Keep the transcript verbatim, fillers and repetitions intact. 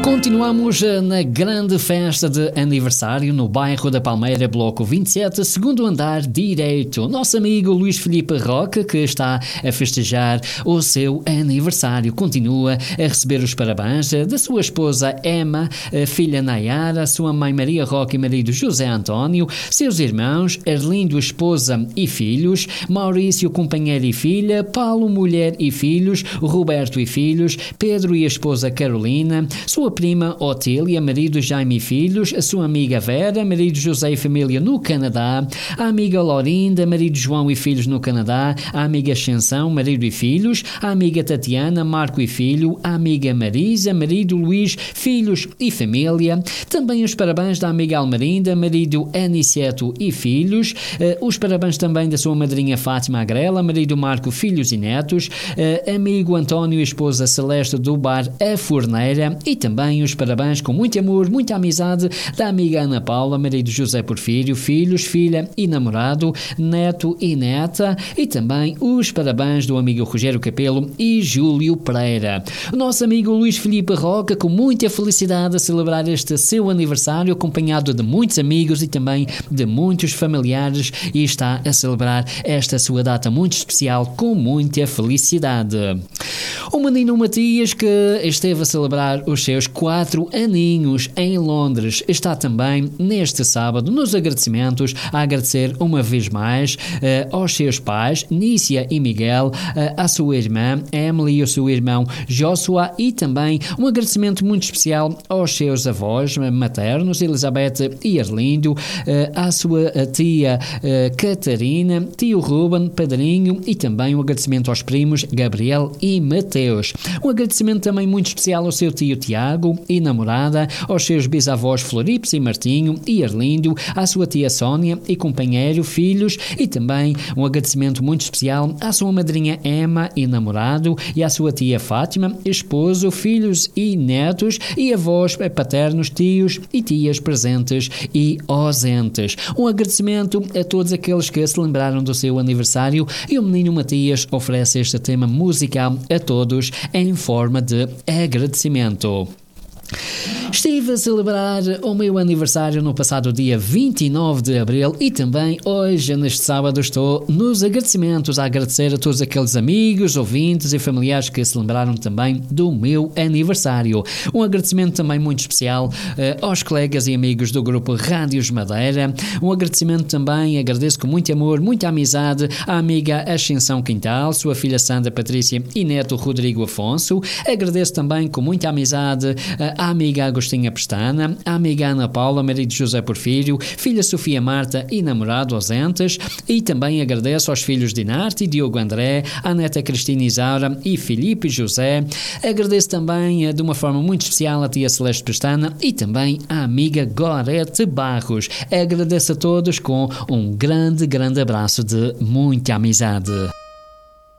Continuamos na grande festa de aniversário no bairro da Palmeira, bloco vinte e sete, segundo andar direito. Nosso amigo Luís Filipe Roque, que está a festejar o seu aniversário, continua a receber os parabéns da sua esposa Emma, filha Nayara, sua mãe Maria Roque e marido José António, seus irmãos Arlindo, esposa e filhos, Maurício, companheiro e filha, Paulo, mulher e filhos, Roberto e filhos, Pedro e a esposa Carolina, sua prima Otília, marido Jaime e filhos, a sua amiga Vera, marido José e família no Canadá, a amiga Laurinda, marido João e filhos no Canadá, a amiga Ascensão, marido e filhos, a amiga Tatiana, Marco e filho, a amiga Marisa, marido Luís, filhos e família, também os parabéns da amiga Almarinda, marido Aniceto e filhos, uh, os parabéns também da sua madrinha Fátima Agrela, marido Marco, filhos e netos, uh, amigo António e esposa Celeste do bar A Forneira, e também os parabéns com muito amor, muita amizade da amiga Ana Paula, marido José Porfírio, filhos, filha e namorado, neto e neta, e também os parabéns do amigo Rogério Capelo e Júlio Pereira. O nosso amigo Luís Filipe Roca, com muita felicidade a celebrar este seu aniversário, acompanhado de muitos amigos e também de muitos familiares, e está a celebrar esta sua data muito especial com muita felicidade. O menino Matias, que esteve a celebrar os seus quatro aninhos em Londres, está também neste sábado nos agradecimentos a agradecer uma vez mais uh, aos seus pais, Nícia e Miguel, uh, à sua irmã Emily e ao seu irmão Joshua, e também um agradecimento muito especial aos seus avós maternos, Elizabeth e Arlindo, uh, à sua tia uh, Catarina, tio Ruben, padrinho, e também um agradecimento aos primos Gabriel e Mateus. Um agradecimento também muito especial ao seu tio Tiago e namorada, aos seus bisavós Floripes e Martinho e Arlindo, à sua tia Sónia e companheiro, filhos, e também um agradecimento muito especial à sua madrinha Emma e namorado, e à sua tia Fátima, esposo, filhos e netos, e avós paternos, tios e tias presentes e ausentes. Um agradecimento a todos aqueles que se lembraram do seu aniversário, e o menino Matias oferece este tema musical a todos em forma de agradecimento. Estive a celebrar o meu aniversário no passado dia vinte e nove de abril, e também hoje, neste sábado, estou nos agradecimentos a agradecer a todos aqueles amigos, ouvintes e familiares que se lembraram também do meu aniversário. Um agradecimento também muito especial uh, aos colegas e amigos do grupo Rádios Madeira. Um agradecimento também, agradeço com muito amor, muita amizade, à amiga Ascensão Quintal, sua filha Sandra Patrícia e neto Rodrigo Afonso. Agradeço também com muita amizade uh, à amiga Agostinha Pestana, a amiga Ana Paula, marido José Porfírio, filha Sofia Marta e namorado ausentes, e também agradeço aos filhos Dinarte e Diogo André, à neta Cristina Isaura e Filipe José. Agradeço também de uma forma muito especial a tia Celeste Pestana e também à amiga Gorete Barros. Agradeço a todos com um grande, grande abraço de muita amizade.